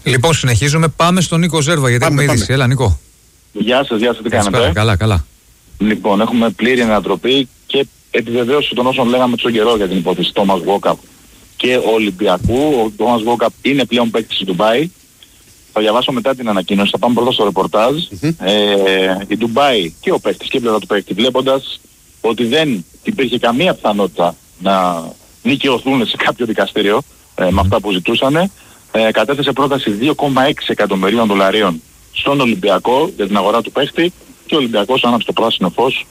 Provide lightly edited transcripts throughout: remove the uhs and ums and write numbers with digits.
Λοιπόν, συνεχίζουμε. Πάμε στον Νίκο Ζέρβα γιατί έχουμε είδηση. Έλα, Νίκο. Γεια σας, τι κάνετε? Καλά. Λοιπόν, έχουμε πλήρη ανατροπή και επιβεβαίωση των όσων λέγαμε τον καιρό για την υπόθεση Τόμας Walkup και Ολυμπιακού. Ο Τόμας Walkup είναι πλέον παίκτης του Ντουμπάι. Θα διαβάσω μετά την ανακοίνωση, θα πάμε πρώτα στο ρεπορτάζ. Η Ντουμπάι και ο παίκτης και η πλευρά του παίκτη, βλέποντας ότι δεν υπήρχε καμία πιθανότητα να νοικιωθούν σε κάποιο δικαστήριο με αυτά που ζητούσαν, κατέθεσε πρόταση 2,6 εκατομμυρίων δολαρίων στον Ολυμπιακό για την αγορά του παίκτη και ο Ολυμπιακός άναψε το πράσινο φως.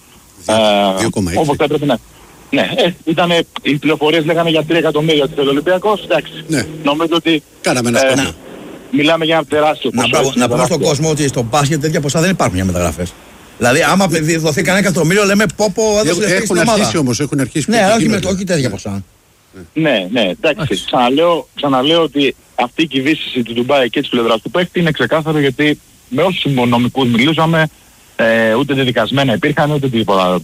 2,6. Όπως θα έπρεπε να. Ναι, οι πληροφορίες λέγανε για 3 εκατομμύρια ότι θέλει ο Ολυμπιακός. Εντάξει. Ναι. Νομίζω ότι κάναμε ένα σπάνιο. Μιλάμε για ένα τεράστιο ποσό. Να πούμε στον κόσμο ότι στο μπάσκετ τέτοια ποσά δεν υπάρχουν για μεταγραφές. Δηλαδή, άμα δοθεί κανένα εκατομμύριο, λέμε πόπο, έχουν αρχίσει. Ναι, όχι τέτοια ποσά. Ναι, εντάξει. Ξαναλέω ότι αυτή η κυβέρνηση του Ντουμπάι και της πλευράς του παίκτη είναι ξεκάθαρο, γιατί με όσους νομικούς μιλούσαμε, ούτε δεδικασμένα υπήρχαν, ούτε τίποτα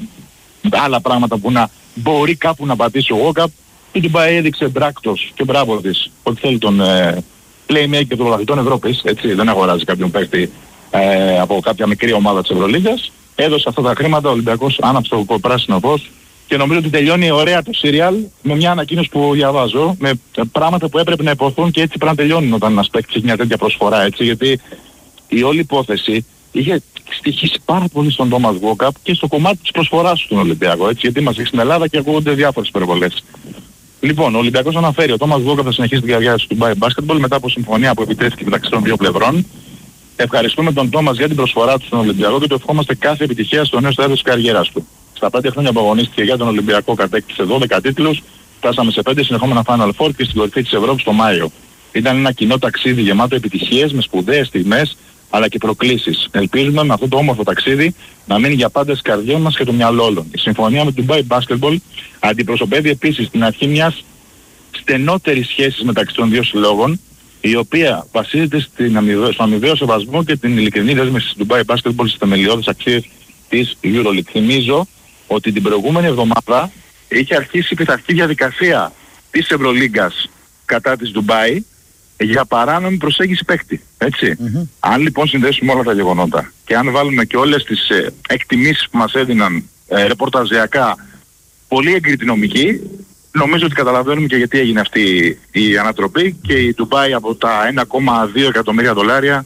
άλλα πράγματα που να μπορεί κάπου να πατήσει ο Walkup. Η Ντουμπάι έδειξε μπράκτος και μπράβο της ότι θέλει τον playmaker των πρωταθλητών Ευρώπης, έτσι, δεν αγοράζει κάποιον παίκτη από κάποια μικρή ομάδα της Ευρωλίγκας. Έδωσε αυτά τα χρήματα, ο Ολυμπιακός άναψε το πράσινο φως και νομίζω ότι τελειώνει ωραία το σύριαλ με μια ανακοίνωση που διαβάζω, με πράγματα που έπρεπε να υποθούν και έτσι πρέπει να τελειώνουν όταν ένας παίκτης έχει μια τέτοια προσφορά, έτσι, γιατί η όλη υπόθεση είχε στοιχήσει πάρα πολύ στον Τόμας Walkup και στο κομμάτι της προσφοράς του στον Ολυμπιακό, έτσι, γιατί είμαστε στην Ελλάδα και ακούγονται διάφορες υπερβολές. Λοιπόν, ο Ολυμπιακός αναφέρει, ο Τόμας Walkup θα συνεχίσει την καριέρα του Dubai Basketball μετά από συμφωνία που επιτέθηκε μεταξύ των δύο πλευρών. Ευχαριστούμε τον Τόμας για την προσφορά του στον Ολυμπιακό και του ευχόμαστε κάθε επιτυχία στο νέο στάδιο της καριέρας του. Στα 5 χρόνια που αγωνίστηκε για τον Ολυμπιακό κατέκτησε 12 τίτλους, φτάσαμε σε 5 συνεχόμενα Final Four και στην κορυφή της Ευρώπης το Μάιο. Ήταν ένα κοινό ταξίδι γεμάτο επιτυχίες με σπουδαίες στιγμές αλλά και προκλήσεις. Ελπίζουμε με αυτό το όμορφο ταξίδι να μείνει για πάντα στις καρδιές μας και το μυαλό όλων. Η συμφωνία με το Dubai Basketball αντιπροσωπεύει επίσης την αρχή μιας στενότερης σχέσης μεταξύ των δύο συλλόγων, η οποία βασίζεται στον αμοιβαίο σεβασμό και την ειλικρινή δέσμευση του Dubai Basketball στις θεμελιώδεις αξίες της EuroLeague. Θυμίζω ότι την προηγούμενη εβδομάδα είχε αρχίσει η πειθαρχική διαδικασία της Ευρωλίγκας κατά της Dubai για παράνομη προσέγγιση παίκτη. Έτσι. Αν λοιπόν συνδέσουμε όλα τα γεγονότα και αν βάλουμε και όλες τις εκτιμήσεις που μας έδιναν ρεπορταζιακά πολύ έγκριτη νομική, νομίζω ότι καταλαβαίνουμε και γιατί έγινε αυτή η ανατροπή και η Dubai από τα 1,2 εκατομμύρια δολάρια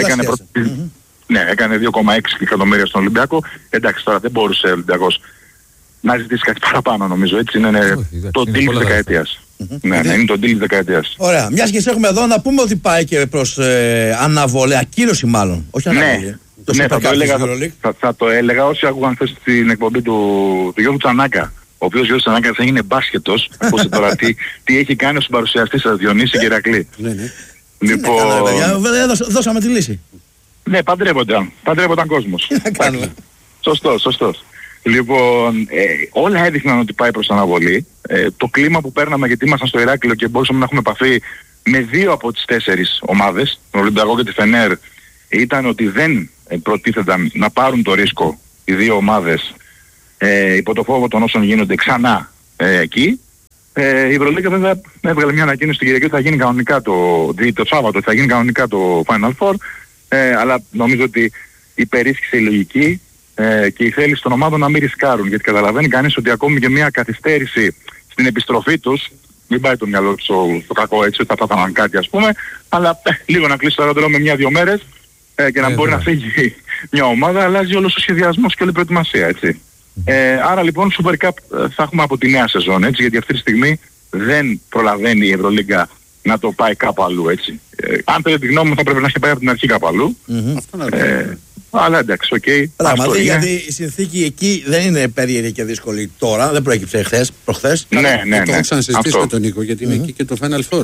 έκανε 2,6 εκατομμύρια στον Ολυμπιακό. Εντάξει, τώρα δεν μπορούσε ο Ολυμπιακός να ζητήσει κάτι παραπάνω, νομίζω. Έτσι είναι το deal της δεκαετίας. Ναι, είναι το deal της δεκαετίας. Ωραία. Μιας και έχουμε εδώ να πούμε ότι πάει και προς αναβολή, ακύρωση μάλλον. Όχι αναβολή. Ναι, θα το έλεγα όσοι άκουγαν χθες στην εκπομπή του Γιώργου Τσανάκα. Ο οποίος Γιώργος Τσανάκας έγινε μπάσκετος. Ακούστε τώρα τι έχει κάνει ο συμπαρουσιαστής σας, Διονύση και Ηρακλή. Λοιπόν, δώσαμε τη λύση. Ναι, παντρεύονταν κόσμος. Σωστός. Λοιπόν, όλα έδειχναν ότι πάει προς αναβολή. Το κλίμα που παίρναμε, γιατί ήμασταν στο Ηράκλειο και μπορούσαμε να έχουμε επαφή με 2 από τις 4 ομάδες, τον Ολυμπιακό και τη Φενέρ, ήταν ότι δεν προτίθεταν να πάρουν το ρίσκο οι 2 ομάδες υπό το φόβο των όσων γίνονται ξανά εκεί. Η Ευρωλίγκα βέβαια έβγαλε μια ανακοίνωση στην Κυριακή ότι θα γίνει κανονικά το Σάββατο, θα γίνει κανονικά το Final Four, αλλά νομίζω ότι υπερίσχυσε η λογική και η θέληση των ομάδων να μην ρισκάρουν, γιατί καταλαβαίνει κανείς ότι ακόμη και μια καθυστέρηση στην επιστροφή τους, μην πάει το μυαλό του στο κακό έτσι, ότι θα πάθαναν κάτι ας πούμε, αλλά λίγο να κλείσει το αεροδρόμιο με 1-2 μέρες και να μπορεί να φύγει μια ομάδα, αλλάζει όλος ο σχεδιασμός και όλη η προετοιμασία, έτσι. Άρα λοιπόν Super Cup θα έχουμε από τη νέα σεζόν, έτσι, γιατί αυτή τη στιγμή δεν προλαβαίνει η Ευρωλίγκα να το πάει κάπου αλλού, έτσι. Αν θέλετε τη γνώμη μου θα πρέπει να έχει πάει από την αρχή κάπου αλλού. Αλλά εντάξει, οκ. Πράγματι, γιατί η συνθήκη εκεί δεν είναι περίεργη και δύσκολη τώρα, δεν προέκυψε προχθές. Ναι. Το έχω ξανασυζητήσει με τον Νίκο, γιατί είναι εκεί και το Final Four.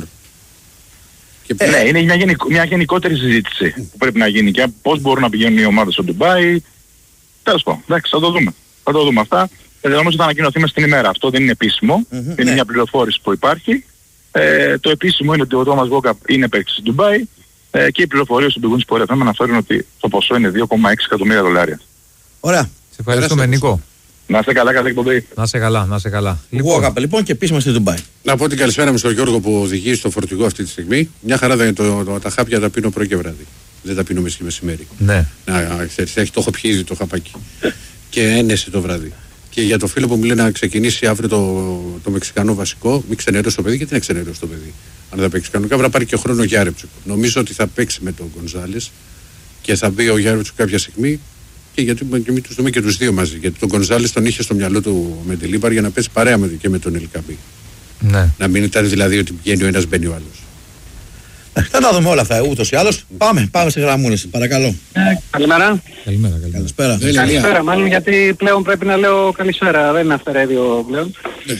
Ναι, είναι μια γενικότερη συζήτηση που πρέπει να γίνει και πώς μπορούν να πηγαίνουν οι ομάδες στο Ντουμπάι. Τέλος πάντων, εντάξει, θα το δούμε αυτά. Νομίζω θα ανακοινωθεί μες την ημέρα. Αυτό δεν είναι επίσημο. Είναι μια πληροφόρηση που υπάρχει. Το επίσημο είναι ότι ο Τόμας Walkup είναι παίκτης του Ντουμπάι και οι πληροφορίες του Μπηγούνης Πορεία αναφέρουν ότι το ποσό είναι 2,6 εκατομμύρια δολάρια. Ωραία. Σε ευχαριστούμε, Νίκο. Να είστε καλά, καλή εκπομπή. Να είστε καλά, να είστε καλά. Λοιπόν, και επίσημα στη Ντουμπάι. Να πω την καλησπέρα μου στον Γιώργο που οδηγεί στο φορτηγό αυτή τη στιγμή. Μια χαρά τα χάπια τα πίνω πρωί και βράδυ. Δεν τα πίνω μεσημέρι. Ναι. Να ξέρεις, το έχω πιει ήδη το χαπάκι. Και ένεση το βράδυ. Και για το φίλο που μου λέει να ξεκινήσει αύριο το μεξικανό βασικό, μην ξενερώσει το παιδί, γιατί να ξενερώσει το παιδί. Αν δεν παίξει κανονικά, θα πάρει και χρόνο ο Γιάρεμτσουκ. Νομίζω ότι θα παίξει με τον Γκονζάλες και θα μπει ο Γιάρεμτσουκ κάποια στιγμή. Και γιατί μην τους δούμε και τους δύο μαζί. Γιατί τον Γκονζάλες τον είχε στο μυαλό του με τη Λίμπαρ για να παίζει παρέα και με τον Ελκαμπή. Ναι. Να μην ήταν δηλαδή ότι πηγαίνει ο ένας, μπαίνει ο άλλος. Θα τα δούμε όλα αυτά ούτως ή άλλως. Πάμε σε γραμμούνες, παρακαλώ. Καλημέρα. Καλησπέρα. Καλησπέρα, μάλλον γιατί πλέον πρέπει να λέω καλησπέρα. Δεν είναι αυτερέδιο πλέον.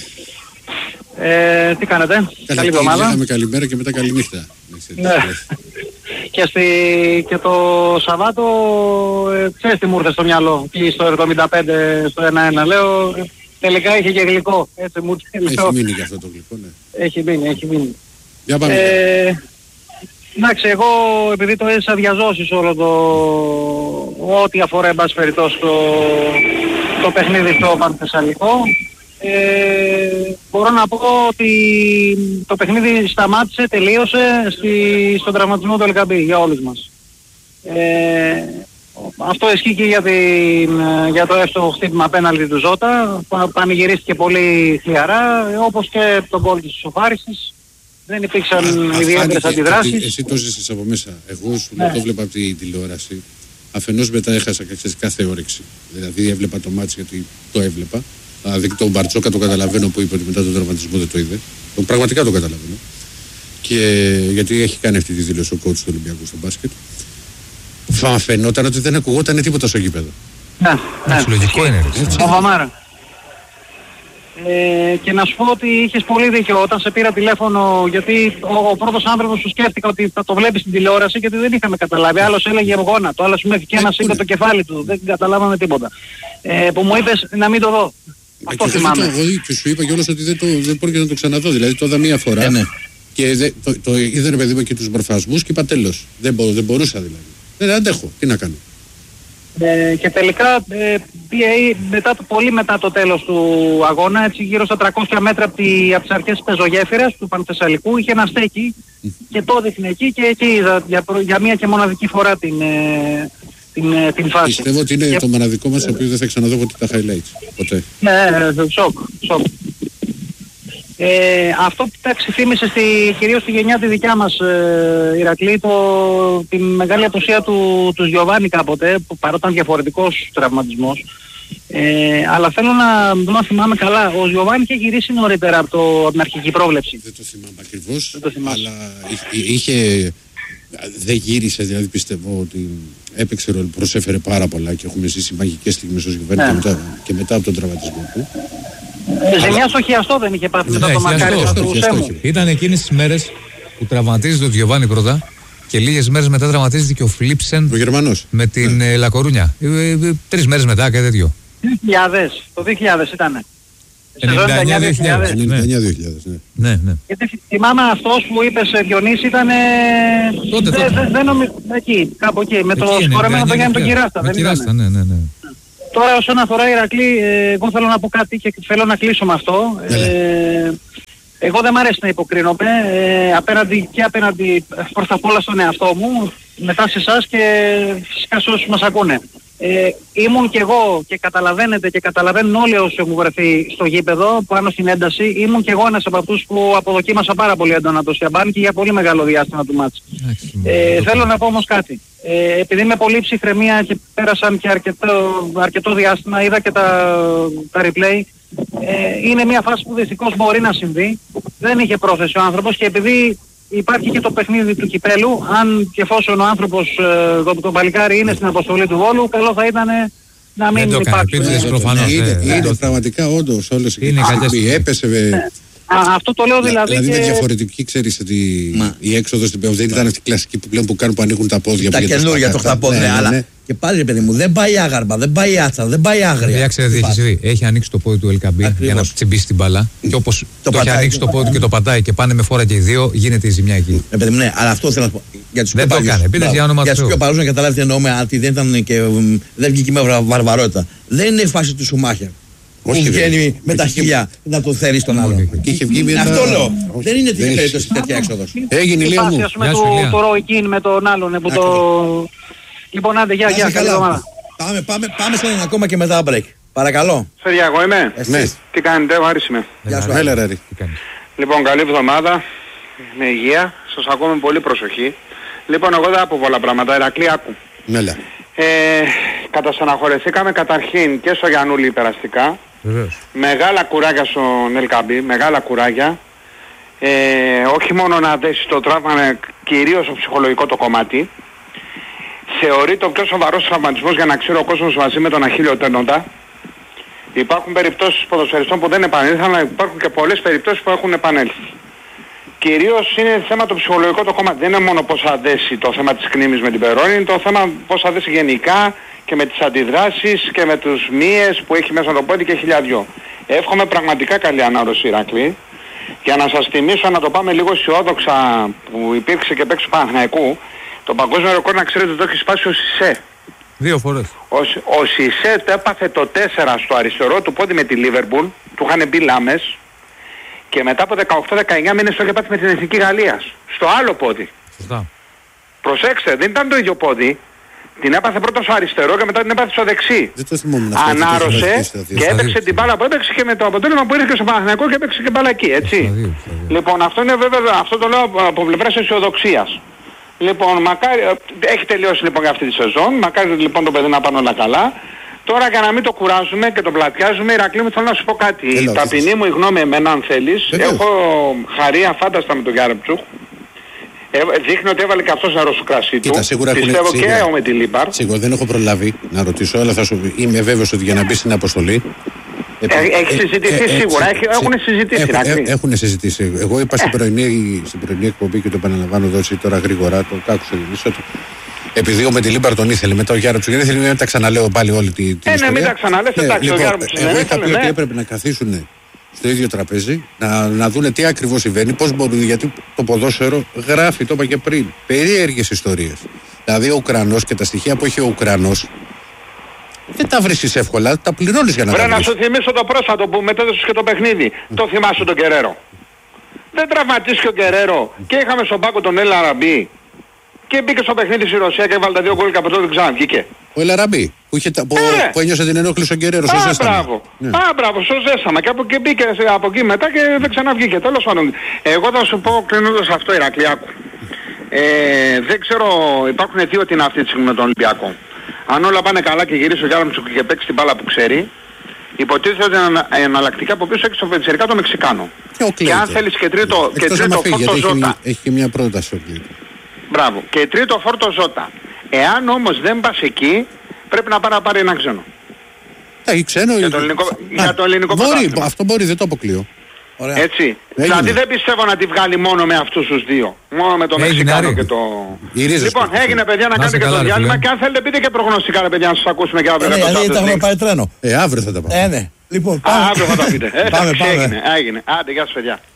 Τι κάνετε, καλή εβδομάδα. Καλημέρα και μετά καληνύχτα. Ναι. Και το Σαββάτο, ξέρεις τι μου ήρθε στο μυαλό, εκεί στο 75 στο 1-1, λέω, τελικά είχε και γλυκό, έτσι μου ήρθε. Έχει μείνει και αυτό το γλυκό, ναι. Έχει μείνει. Για πάμε. Εντάξει, εγώ επειδή το έζησα διαζώσεις όλο ό,τι αφορά εν πάση περιπτώσει το παιχνίδι στο Πανθεσσαλικό, μπορώ να πω ότι το παιχνίδι σταμάτησε, τελείωσε στον τραυματισμό του Ελκαμπή για όλους μας. Αυτό ισχύει και για το εύστοχο χτύπημα απέναντι του Ζώτα, που πανηγυρίστηκε πολύ χλιαρά, όπως και τον γκολ της ισοφάρισης. Δεν υπήρξαν ιδιαίτερες αντιδράσεις. Εσύ το ζήσεις από μέσα. Εγώ σου το βλέπα από την τηλεόραση. Αφενός μετά έχασα κάθε όρεξη. Δηλαδή έβλεπα το μάτσι γιατί το έβλεπα. Δηλαδή τον Μπαρτσόκα το καταλαβαίνω που είπε ότι μετά τον τραυματισμό δεν το είδε. Πραγματικά το καταλαβαίνω. Και γιατί έχει κάνει αυτή τη δήλωση ο coach του Ολυμπιακού στο μπάσκετ. Φαινόταν ότι δεν ακουγόταν τίποτα στο γήπεδο. Ναι. Λογικό είναι. Βαμάρα. Και να σου πω ότι είχες πολύ δίκιο όταν σε πήρα τηλέφωνο, γιατί ο πρώτος άνθρωπος σου σκέφτηκα ότι θα το βλέπεις στην τηλεόραση, γιατί δεν είχαμε καταλάβει. Άλλος έλεγε γόνατο, άλλος μέχρι και ένας είπε το κεφάλι του, δεν καταλάβαμε τίποτα. Που μου είπες να μην το δω. Αυτό θυμάμαι. Και σου είπα κιόλας ότι δεν πρόκειται να το ξαναδώ, δηλαδή το είδα μία φορά και το είδα παιδί μου και τους μορφασμούς και είπα τέλος. Δεν μπορούσα δηλαδή. Δεν αντέχω, τι να κάνω. Και τελικά πολύ μετά το τέλος του αγώνα, έτσι γύρω στα 300 μέτρα από τις αρχές της πεζογέφυρας του Πανθεσσαλικού, είχε ένα στέκι και το έδειχνε εκεί και εκεί είδα για μία και μοναδική φορά την φάση. Πιστεύω ότι είναι το μοναδικό μας, το οποίο δεν θα ξαναδώ ποτέ τα highlights. Ποτέ. Ναι, σοκ. Αυτό που θύμισε κυρίως στη γενιά τη δικιά μας, Ηρακλή, τη μεγάλη απουσία του Γιωβάνι κάποτε, που παρόταν διαφορετικός τραυματισμός. Αλλά θέλω να θυμάμαι καλά, ο Γιωβάνι είχε γυρίσει νωρίτερα από την αρχική πρόβλεψη. Δεν το θυμάμαι ακριβώς, αλλά δεν γύρισε, δηλαδή πιστεύω ότι έπαιξε ρόλο, προσέφερε πάρα πολλά και έχουμε ζήσει μαγικές στιγμές ως Γιωβάνι και μετά από τον τραυματισμό του. Ζημιά στο χιαστό δεν είχε πάθει μετά το μακάρισμα του Σέμου. Ήταν εκείνες τις μέρες που τραυματίζεται ο Γιωβάνι πρώτα και λίγες μέρες μετά τραυματίζεται και ο Φλίψεν, ο Γερμανός, με την Λακορούνια. 3 μέρες μετά κάτι τέτοιο. Το 2000 ήτανε. 99-2000. Ναι. Γιατί θυμάμαι αυτός που είπες, Διονύση, ήταν δεν νομίζω κάπου εκεί, με το σκορεμένο το Γιάννη τον Κυράστα. Ναι. Τώρα όσον αφορά Ηρακλή, εγώ θέλω να πω κάτι και θέλω να κλείσω με αυτό. Εγώ δεν μ' αρέσει να υποκρίνομαι απέναντι προς τα όλα στον εαυτό μου, μετά σε εσάς και φυσικά σε όσους μας ακούνε. Ήμουν και εγώ και καταλαβαίνετε και καταλαβαίνουν όλοι όσοι έχουν βρεθεί στο γήπεδο πάνω στην ένταση, ήμουν και εγώ ένας από αυτούς που αποδοκίμασα πάρα πολύ έντονα το Σιαμπάν και για πολύ μεγάλο διάστημα του μάτς. Θέλω να πω όμως κάτι. Επειδή με πολύ ψυχραιμία και πέρασαν και αρκετό διάστημα, είδα και τα replay, είναι μια φάση που δυστυχώς μπορεί να συμβεί. Δεν είχε πρόθεση ο άνθρωπος και επειδή υπάρχει και το παιχνίδι του κυπέλου, αν και εφόσον ο άνθρωπος, το παλικάρι είναι στην αποστολή του Βόλου, καλό θα ήταν να μην υπάρξει. Είναι πραγματικά όντως όλες οι στιγμοί έπεσε. Αυτό το λέω δηλαδή. Δηλαδή είναι διαφορετική, ξέρεις ότι η έξοδος στην Πέο δεν ήταν αυτή η κλασική που πλέον που κάνουν που ανοίγουν τα πόδια. Τα καινούργια το χταπόδια, αλλά και πάλι ρε παιδί μου, δεν πάει άγαρμα, δεν πάει άτσα, δεν πάει άγρια. Έχει ανοίξει το πόδι του Ελκαμπή για να τσιμπήσει την μπάλα. Και όπως το έχει ανοίξει το πόδι και το πατάει και πάνε με φόρα και οι δύο, γίνεται η ζημιά εκεί. Παιδί μου, ναι, αλλά αυτό θέλω να πω. Δεν το έκανε. Για τους πιο παλούς να καταλάβετε εννοούμε ότι δεν βγήκε με βαρβαρότητα. Δεν είναι η φάση του Σουμάχερ. που βγαίνει με τα χίλια να τον θέλει τον άλλο. Αυτό λέω. Δεν είναι τέτοια περίπτωση τέτοια έξοδος. Έγινε η Λία μου. Το Ροϊκίν με τον άλλον που το... Λοιπόν, άντε, γεια, καλή εβδομάδα. Πάμε σε ένα ακόμα και μετά break. Παρακαλώ. Παιδιά, εγώ είμαι. Τι κάνετε, ο Άρης είμαι. Γεια σου. Λοιπόν, καλή εβδομάδα. Με υγεία. Σας ακούω με πολύ προσοχή. Λοιπόν, εγώ δεν θα πω πολλά πράγματα. Ηρακλή, άκου. Μέλα. Καταστεναχωρεθήκαμε καταρχήν και στο Γιαννούλη περαστικά. Μεγάλα κουράγια στον Ελκαμπή. Μεγάλα κουράγια. Όχι μόνο να δέσει το τραύμα, κυρίως το ψυχολογικό το κομμάτι. Θεωρείται ο πιο σοβαρός τραυματισμός, για να ξέρει ο κόσμος, μαζί με τον Αχίλιο Τένοντα. Υπάρχουν περιπτώσεις ποδοσφαιριστών που δεν επανήλθαν, αλλά υπάρχουν και πολλές περιπτώσεις που έχουν επανέλθει. Κυρίως είναι θέμα το ψυχολογικό το κομμάτι. Δεν είναι μόνο πώς θα δέσει το θέμα της κνήμης με την Περόνη, είναι το θέμα πώς θα δέσει γενικά και με τις αντιδράσεις και με τους μύες που έχει μέσα το πόδι και χιλιαδιό. Εύχομαι πραγματικά καλή ανάρρωση, Ηρακλή. Για να σας θυμίσω, να το πάμε λίγο αισιόδοξα, που υπήρξε και παίξω Παναθηναϊκού, το παγκόσμιο ρεκόρ, να ξέρετε, το έχει σπάσει ο Σισε. 2 φορές. Ο Σισε το έπαθε το 4 στο αριστερό του πόδι με τη Λίβερπουλ, του είχαν μπει λάμες, και μετά από 18-19 μήνες το είχε πάθει με την Εθνική Γαλλίας. Στο άλλο πόδι. Σωστά. Προσέξτε, δεν ήταν το ίδιο πόδι. Την έπαθε πρώτα στο αριστερό και μετά την έπαθε στο δεξί. Ανάρρωσε και έπαιξε την μπάλα που έπαιξε, και με το αποτέλεσμα που ήρθε και στο Παναθηναϊκό και έπαιξε και μπάλα εκεί, έτσι. Λοιπόν, αυτό είναι βέβαια, αυτό το λέω από πλευράς αισιοδοξίας. Λοιπόν, μακάρι, έχει τελειώσει λοιπόν αυτή τη σεζόν, μακάρι λοιπόν το παιδί να πάνε όλα καλά. Τώρα, για να μην το κουράζουμε και το πλατιάζουμε, Ηρακλή μου, θέλω να σου πω κάτι. Η ταπεινή μου η γνώμη εμένα, αν θέλεις, έχω χαρεί αφάνταστα με τον Γιάρεμτσουκ. Δείχνει ότι έβαλε και αυτός νερό στο κρασί του. Πιστεύω και με τη Λίμπαρ. Σίγουρα δεν έχω προλάβει να ρωτήσω, αλλά θα σου είμαι βέβαιος ότι για να μπει στην αποστολή. Έχει συζητηθεί σίγουρα, έχουν συζητήσει. Έχουν συζητήσει. Εγώ είπα στην πρωινή εκπομπή και το επαναλαμβάνω εδώ τώρα γρήγορα, το άκουσα ότι επειδή ο Μετιλίμπαρ τον ήθελε, μετά ο Γιάρεμτσουκ δεν ήθελε, μην τα ξαναλέω πάλι όλη την ιστορία. Ναι, μην τα ξαναλες, εντάξει, ο Γιάρεμτσουκ δεν ήθελε. Εγώ είχα πει ότι έπρεπε να καθίσουν στο ίδιο τραπέζι, να δούνε τι ακριβώς συμβαίνει, πώς μπορούν, γιατί το ποδόσφαιρο γράφει, το είπα και πριν, περίεργες ιστορίες. Δηλαδή ο Ουκρανός και τα στοιχεία που έχει ο Ουκρανός δεν τα βρίσκεις εύκολα, τα πληρώνεις για να τα βρεις. Πρέπει να σου θυμίσω το πρόσφατο που μετέδωσες και το παιχνίδι. Το θυμάσαι τον Κεραίρο. Δεν τραυματίστηκε ο Κεραίρο και είχαμε στον πάγκο τον Ελ Αραμπί και μπήκε στο παιχνίδι στη Ρωσία και έβαλε τα 2 γκολ και από τότε δεν ξαναβγήκε. Ο Ελ Αραμπί που ένιωσε την ενόχληση ο Κεραίρο στο ζέσταμα. Μπράβο, στο ζέσταμα, και από εκεί μπήκε από εκεί μετά και δεν ξαναβγήκε. Τέλος πάντων. Εγώ θα σου πω, κλείνοντας αυτό, Ηρακλιάκου. Δεν ξέρω, υπάρχουν 2 τι είναι αυτή τη στιγμή με τον Ολυμπιακό. Αν όλα πάνε καλά και γυρίσει ο Γιάννης και παίξει την μπάλα που ξέρει, υποτίθεται ότι εναλλακτικά από πίσω έχει στο Φεντσερικά το Μεξικάνο. Και αν θέλεις και τρίτο φόρτο Ζώτα. Έχει και μια πρόταση ο Κλήτο. Μπράβο. Και τρίτο φόρτο Ζώτα. Εάν όμως δεν πας εκεί, πρέπει να πάρει ένα ξένο. Ξένο για το ελληνικό πρωτάθλημα. Αυτό μπορεί, δεν το αποκλείω. Ωραία. Έτσι. Δηλαδή δεν πιστεύω να τη βγάλει μόνο με αυτούς τους 2. Μόνο με το Μεξικάνο και το... Λοιπόν, έγινε παιδιά να κάνετε και το διάλειμμα, και αν θέλετε πείτε και προγνωστικά, ρε παιδιά, να σας ακούσουμε και αύριο. Ναι, πάει τρένο. Αύριο θα τα πάμε. Ναι. Λοιπόν, αύριο θα τα πείτε. Έγινε. Άντε, γεια σας παιδιά.